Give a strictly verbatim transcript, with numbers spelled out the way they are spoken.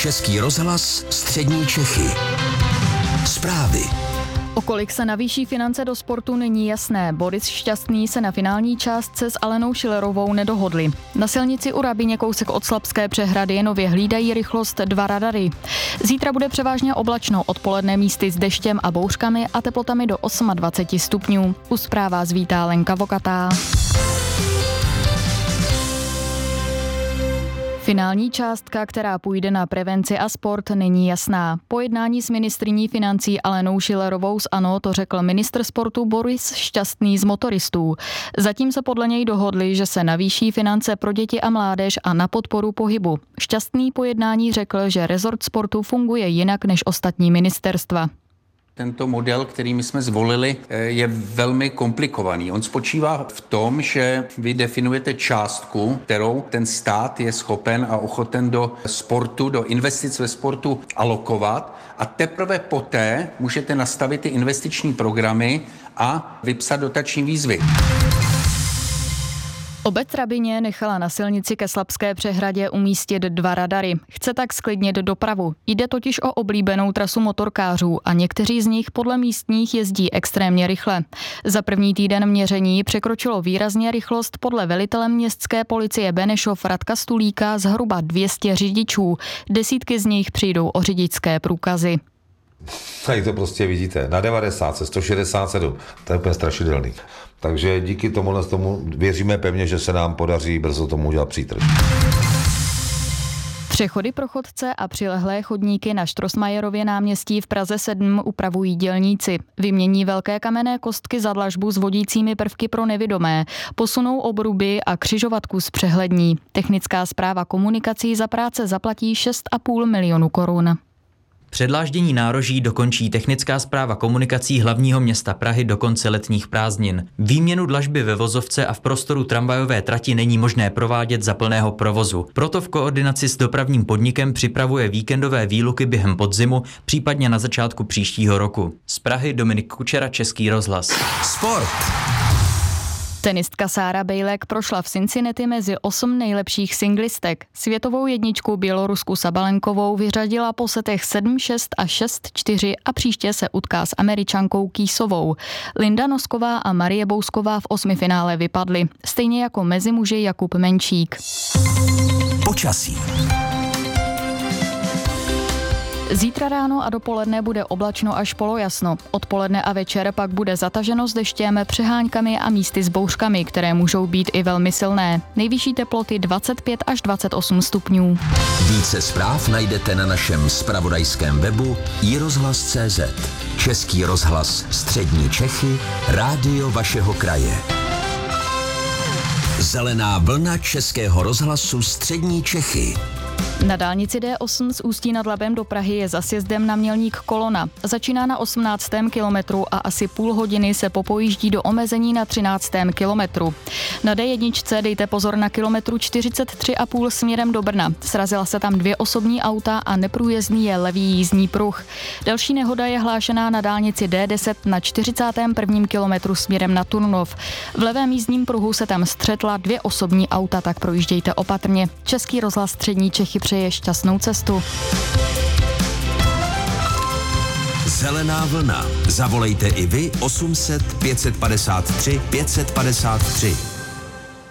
Český rozhlas Střední Čechy. Zprávy. O kolik se navýší finance do sportu, není jasné. Boris Šťastný se na finální částce s Alenou Schillerovou nedohodli. Na silnici u Rabíně kousek od Slabské přehrady nově hlídají rychlost dva radary. Zítra bude převážně oblačno, odpoledne místy s deštěm a bouřkami a teplotami do dvacet osm stupňů. U zpráv vás vítá Lenka Vokatá. Finální částka, která půjde na prevenci a sport, není jasná. Po jednání s ministryní financí Alenou Schillerovou z ANO to řekl ministr sportu Boris Šťastný z motoristů. Zatím se podle něj dohodli, že se navýší finance pro děti a mládež a na podporu pohybu. Šťastný po jednání řekl, že rezort sportu funguje jinak než ostatní ministerstva. Tento model, který my jsme zvolili, je velmi komplikovaný. On spočívá v tom, že vy definujete částku, kterou ten stát je schopen a ochoten do sportu, do investic ve sportu alokovat, a teprve poté můžete nastavit ty investiční programy a vypsat dotační výzvy. Obec Rabíně nechala na silnici ke Slabské přehradě umístit dva radary. Chce tak zklidnit dopravu. Jde totiž o oblíbenou trasu motorkářů a někteří z nich podle místních jezdí extrémně rychle. Za první týden měření překročilo výrazně rychlost podle velitele městské policie Benešov Radka Stulíka zhruba dvě stě řidičů. Desítky z nich přijdou o řidičské průkazy. Tady to prostě vidíte, na devadesát, sto šedesát sedm, to je úplně strašidelný. Takže díky tomu, tomu věříme pevně, že se nám podaří brzo tomu udělat přítrž. Přechody pro chodce a přilehlé chodníky na Štrosmajerově náměstí v Praze sedm upravují dělníci. Vymění velké kamenné kostky za dlažbu s vodícími prvky pro nevidomé. Posunou obruby a křižovatku zpřehlední. Technická správa komunikací za práce zaplatí šest a půl milionu korun. Předláždění nároží dokončí technická správa komunikací hlavního města Prahy do konce letních prázdnin. Výměnu dlažby ve vozovce a v prostoru tramvajové trati není možné provádět za plného provozu. Proto v koordinaci s dopravním podnikem připravuje víkendové výluky během podzimu, případně na začátku příštího roku. Z Prahy Dominik Kučera, Český rozhlas. Sport. Tenistka Sára Bejlek prošla v Cincinnati mezi osm nejlepších singlistek. Světovou jedničku Bělorusku Sabalenkovou vyřadila po setech sedm šest a šest čtyři a příště se utká s Američankou Kýsovou. Linda Nosková a Marie Bousková v osmifinále vypadly, stejně jako mezi muži Jakub Menčík. Počasí. Zítra ráno a dopoledne bude oblačno až polojasno. Odpoledne a večer pak bude zataženo s deštěm, přeháňkami a místy s bouřkami, které můžou být i velmi silné. Nejvyšší teploty dvacet pět až dvacet osm stupňů. Více zpráv najdete na našem zpravodajském webu i rozhlas tečka cé zet. Český rozhlas Střední Čechy, rádio vašeho kraje. Zelená vlna Českého rozhlasu Střední Čechy. Na dálnici D osm z Ústí nad Labem do Prahy je za sjezdem na Mělník kolona. Začíná na osmnáctém kilometru a asi půl hodiny se popojíždí do omezení na třináctém kilometru. Na D jedna dejte pozor na kilometru čtyřicet tři a půl směrem do Brna. Srazila se tam dvě osobní auta a neprůjezdný je levý jízdní pruh. Další nehoda je hlášená na dálnici D deset na čtyřicátém prvním kilometru směrem na Turnov. V levém jízdním pruhu se tam střetla dvě osobní auta, tak projíždějte opatrně. Český rozhlas Střední Čechy přeje šťastnou cestu. Zelená vlna. Zavolejte i vy osm set pět set padesát tři pět set padesát tři.